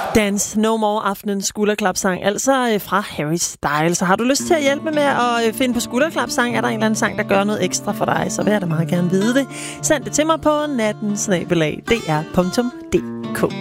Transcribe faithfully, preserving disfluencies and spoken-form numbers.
Dance No More, aftenens skulderklapsang, altså fra Harry Styles. Så har du lyst til at hjælpe med at finde på skulderklapsang? Er der en eller anden sang, der gør noget ekstra for dig? Så vil jeg da meget gerne vide det. Send det til mig på natten snabel-a d r punktum d k.